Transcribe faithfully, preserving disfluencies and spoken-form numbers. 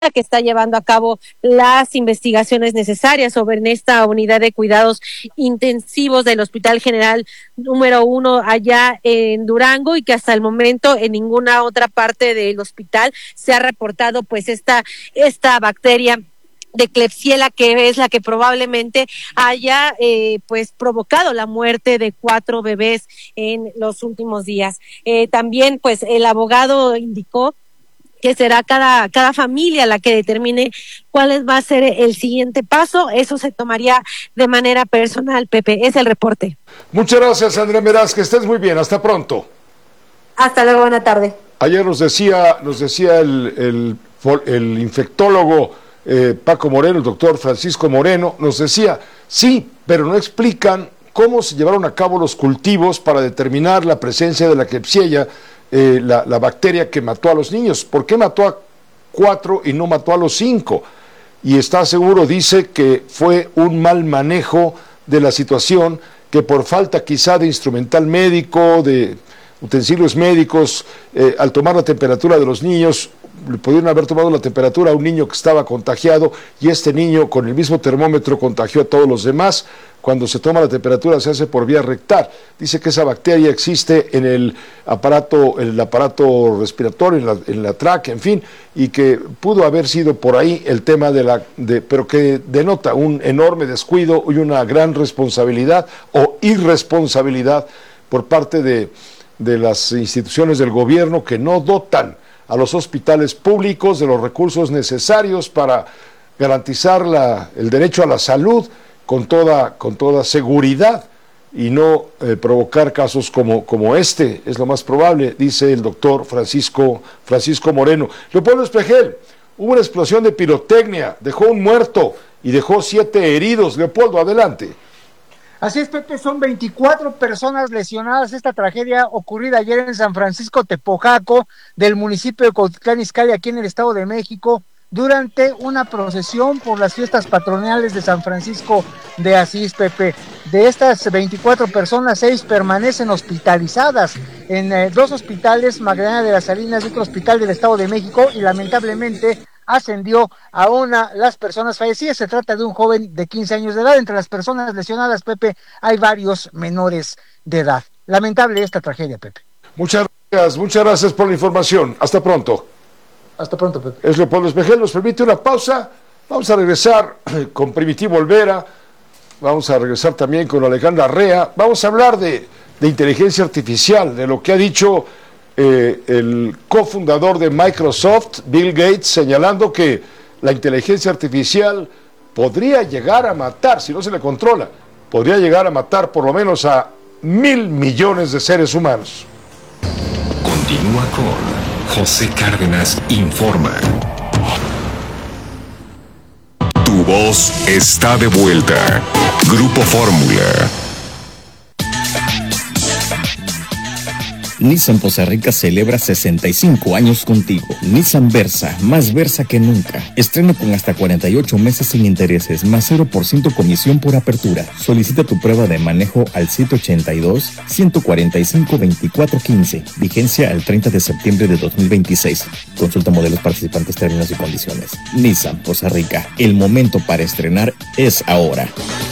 que está llevando a cabo las investigaciones necesarias sobre esta unidad de cuidados intensivos del Hospital General número uno allá en Durango, y que hasta el momento en ninguna otra parte del hospital se ha reportado pues esta, esta bacteria de Klebsiella, que es la que probablemente haya eh, pues provocado la muerte de cuatro bebés en los últimos días. Eh, también pues el abogado indicó que será cada, cada familia la que determine cuál va a ser el siguiente paso. Eso se tomaría de manera personal, Pepe. Es el reporte. Muchas gracias, Andrea Meraz, que estés muy bien. Hasta pronto. Hasta luego, buena tarde. Ayer nos decía, nos decía el, el, el infectólogo eh, Paco Moreno, el doctor Francisco Moreno, nos decía, sí, pero no explican cómo se llevaron a cabo los cultivos para determinar la presencia de la Klebsiella, Eh, la, la bacteria que mató a los niños. ¿Por qué mató a cuatro y no mató a los cinco? Y está seguro, dice, que fue un mal manejo de la situación, que por falta quizá de instrumental médico, de utensilios médicos, eh, al tomar la temperatura de los niños, le pudieron haber tomado la temperatura a un niño que estaba contagiado, y este niño con el mismo termómetro contagió a todos los demás. Cuando se toma la temperatura se hace por vía rectal. Dice que esa bacteria existe en el aparato, en el aparato respiratorio, en la, en la tráquea, en fin, y que pudo haber sido por ahí el tema de la, de, pero que denota un enorme descuido y una gran responsabilidad o irresponsabilidad por parte de, de las instituciones del gobierno, que no dotan a los hospitales públicos de los recursos necesarios para garantizar la, el derecho a la salud con toda, con toda seguridad, y no eh, provocar casos como, como este, es lo más probable, dice el doctor Francisco, Francisco Moreno. Leopoldo Espejel, hubo una explosión de pirotecnia, dejó un muerto y dejó siete heridos. Leopoldo, adelante. Así es, Pepe, son veinticuatro personas lesionadas. Esta tragedia ocurrida ayer en San Francisco Tepojaco, del municipio de Cuautitlán Izcalli, aquí en el Estado de México, durante una procesión por las fiestas patronales de San Francisco de Asís, Pepe. De estas veinticuatro personas, seis permanecen hospitalizadas en eh, dos hospitales, Magdalena de las Salinas y otro hospital del Estado de México, y lamentablemente ascendió a una las personas fallecidas. Se trata de un joven de quince años de edad. Entre las personas lesionadas, Pepe, hay varios menores de edad. Lamentable esta tragedia, Pepe. Muchas gracias, muchas gracias por la información. Hasta pronto. Hasta pronto, Pepe. Es Leopoldo Espejel, nos permite una pausa. Vamos a regresar con Primitivo Olvera, vamos a regresar también con Alejandra Rea. Vamos a hablar de, de inteligencia artificial, de lo que ha dicho eh, el cofundador de Microsoft, Bill Gates, señalando que la inteligencia artificial podría llegar a matar, si no se le controla, podría llegar a matar por lo menos a mil millones de seres humanos. Continúa con José Cárdenas Informa. Tu voz está de vuelta. Grupo Fórmula. Nissan Poza Rica celebra sesenta y cinco años contigo. Nissan Versa, más Versa que nunca. Estreno con hasta cuarenta y ocho meses sin intereses, más cero por ciento comisión por apertura. Solicita tu prueba de manejo al siete ochenta y dos, ciento cuarenta y cinco, veinticuatro quince. Vigencia al treinta de septiembre de dos mil veintiséis. Consulta modelos participantes, términos y condiciones. Nissan Poza Rica, el momento para estrenar es ahora.